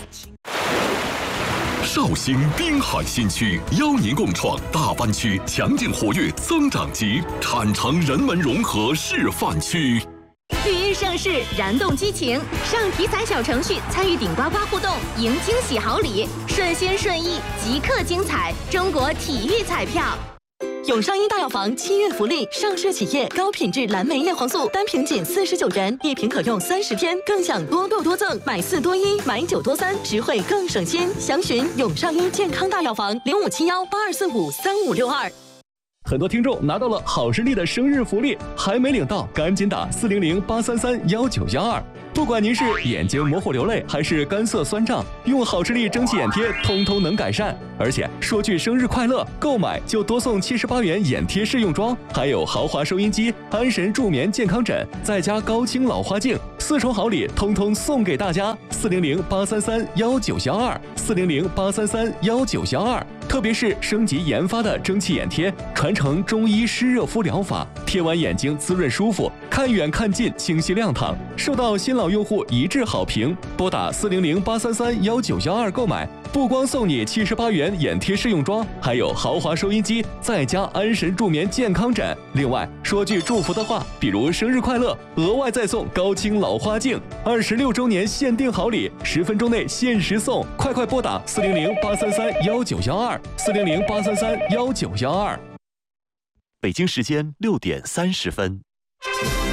绍兴滨海新区邀您共创大湾区强劲活跃增长极产城人文融合示范区。 旅日盛世，燃动激情，上体彩小程序参与顶呱呱互动，赢惊喜好礼，顺心顺意，即刻精彩！中国体育彩票。永上一大药房7月福利，上市企业高品质蓝莓叶黄素单瓶仅49元，1瓶可用30天，更享多购多赠，买4多1，买9多3，实惠更省心。详询永上一健康大药房057182453562。 很多听众拿到了好视力的生日福利，还没领到，赶紧打400-833-1912。不管您是眼睛模糊流泪，还是干涩酸胀，用好视力蒸汽眼贴，通通能改善。而且说句生日快乐，购买就多送78元眼贴试用装，还有豪华收音机、安神助眠健康枕，再加高清老花镜，4重好礼，通通送给大家。400-833-1912，400-833-1912。特别是升级研发的蒸汽眼贴，传承中医湿热敷疗法，贴完眼睛滋润舒服，看远看近清晰亮堂，受到新老用户一致好评。拨打400-833-1912购买，不光送你78元眼贴试用装，还有豪华收音机，再加安神助眠健康枕。另外说句祝福的话，比如生日快乐，额外再送高清老花镜，26周年限定好礼，10分钟内限时送，快拨打400-833-1912，400-833-1912。 北京时间6点30分。